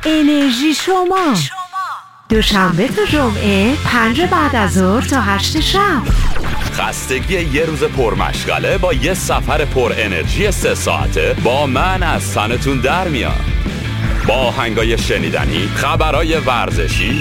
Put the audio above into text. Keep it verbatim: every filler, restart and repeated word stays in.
انرژی شما. دوشنبه تا جمعه پنج بعد از ظهر تا هشت شب. خستگی یه روز پرمشغله با یه سفر پر انرژی سه ساعته با من از تنتون در میاد. با آهنگای شنیدنی، خبرای ورزشی،